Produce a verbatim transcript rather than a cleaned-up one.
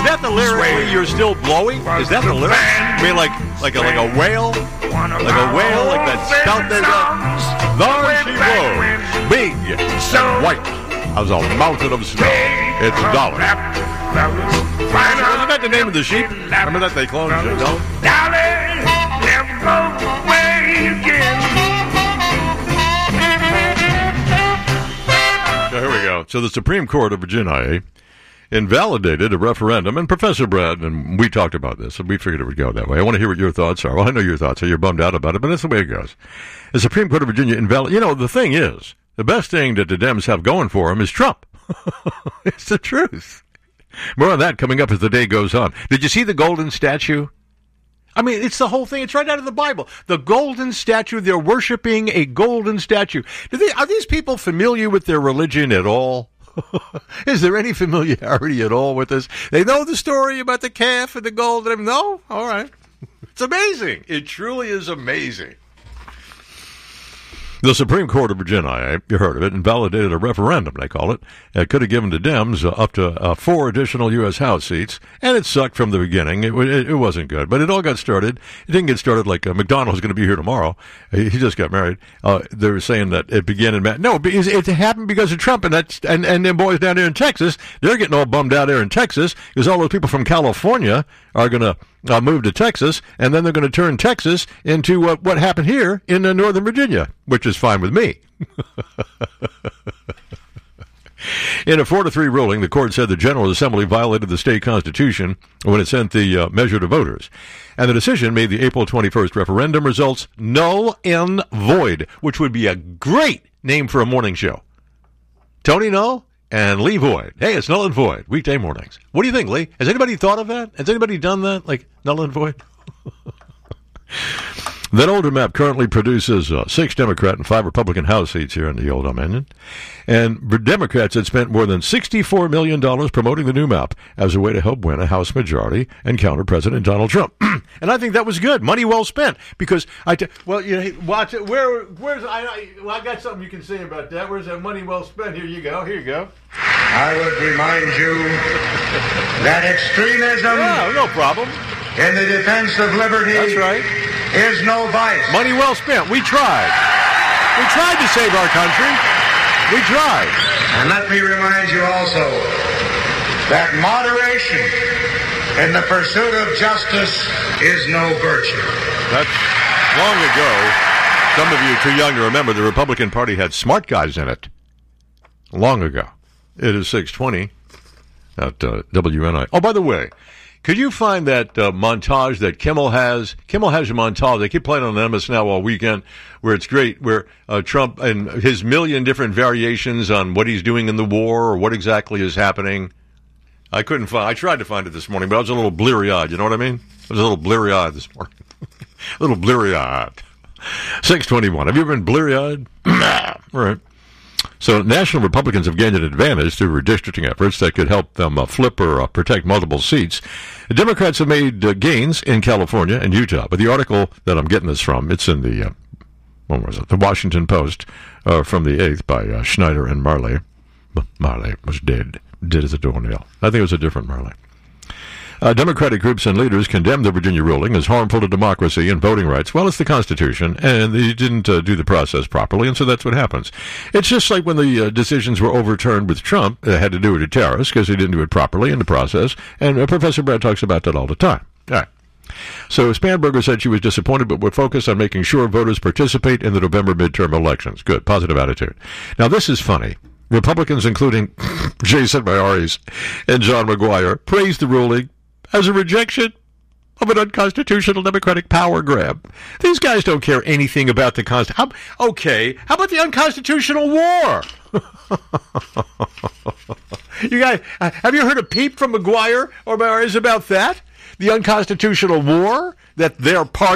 that the lyric you're still blowing? Is that the lyric? I mean, like like a, like a whale? Like a whale, like that stout there. There she rose, big and white as a mountain of snow. It's Dolly. Isn't that the name of the sheep? Remember that they cloned it, no? Dolly, never go away again. So here we go. So the Supreme Court of Virginia invalidated a referendum, and Professor Brad and we talked about this, and we figured it would go that way. I want to hear what your thoughts are. Well, I know your thoughts are. You're bummed out about it, but that's the way it goes. The Supreme Court of Virginia invalidated. You know, the thing is, the best thing that the Dems have going for them is Trump. It's the truth. More on that coming up as the day goes on. Did you see the golden statue? I mean, it's the whole thing. It's right out of the Bible. The golden statue. They're worshiping a golden statue. Do they, are these people familiar with their religion at all? Is there any familiarity at all with this? They know the story about the calf and the gold. No? All right. It's amazing. It truly is amazing. The Supreme Court of Virginia, you heard of it, invalidated a referendum, they call it. It could have given the Dems uh, up to uh, four additional U S House seats, and it sucked from the beginning. It, it, it wasn't good, but it all got started. It didn't get started like uh, McDonald's going to be here tomorrow. He, he just got married. Uh, they were saying that it began in... Ma- no, because it happened because of Trump, and that's and, and them boys down there in Texas, they're getting all bummed out there in Texas because all those people from California are going to uh, move to Texas, and then they're going to turn Texas into uh, what happened here in uh, Northern Virginia, which is fine with me. In a four to three ruling, the court said the General Assembly violated the state constitution when it sent the uh, measure to voters. And the decision made the April twenty-first referendum results null and void, which would be a great name for a morning show. Tony Null and Lee Void. Hey, it's null and void, weekday mornings. What do you think, Lee? Has anybody thought of that? Has anybody done that? Like null and void? That older map currently produces uh, six Democrat and five Republican House seats here in the Old Dominion. And Democrats had spent more than sixty-four million dollars promoting the new map as a way to help win a House majority and counter President Donald Trump. And I think that was good. Money well spent. Because, I t- well, you know, watch it. Where, where's, I, I, well, I got something you can say about that. Where's that money well spent? Here you go. Here you go. I would remind you that extremism... Oh, no problem. In the defense of liberty... That's right. ...is no vice. Money well spent. We tried. We tried to save our country. We tried. And let me remind you also that moderation in the pursuit of justice is no virtue. That's long ago. Some of you are too young to remember the Republican Party had smart guys in it. Long ago. It is six twenty at uh, W N I. Oh, by the way, could you find that uh, montage that Kimmel has? Kimmel has a montage. They keep playing on M S Now all weekend, where it's great, where uh, Trump and his million different variations on what he's doing in the war or what exactly is happening. I couldn't find. I tried to find it this morning, but I was a little bleary-eyed. You know what I mean? I was a little bleary-eyed this morning. a little bleary-eyed. six twenty-one. Have you ever been bleary-eyed? All right. So national Republicans have gained an advantage through redistricting efforts that could help them uh, flip or uh, protect multiple seats. The Democrats have made uh, gains in California and Utah. But the article that I'm getting this from, it's in the, uh, what was it, the Washington Post uh, from the eighth by uh, Schneider and Marley. Marley was dead, dead as a doornail. I think it was a different Marley. Uh, Democratic groups and leaders condemned the Virginia ruling as harmful to democracy and voting rights. Well, it's the Constitution, and they didn't uh, do the process properly, and so that's what happens. It's just like when the uh, decisions were overturned with Trump. It had to do with the terrorists because he didn't do it properly in the process, and uh, Professor Brad talks about that all the time. All right. So Spanberger said she was disappointed, but would focus on making sure voters participate in the November midterm elections. Good, positive attitude. Now, this is funny. Republicans, including Jason Miyares and John McGuire, praised the ruling as a rejection of an unconstitutional Democratic power grab. These guys don't care anything about the Constitution. Okay, how about the unconstitutional war? You guys, uh, have you heard a peep from McGuire or Miyares about that? The unconstitutional war that their party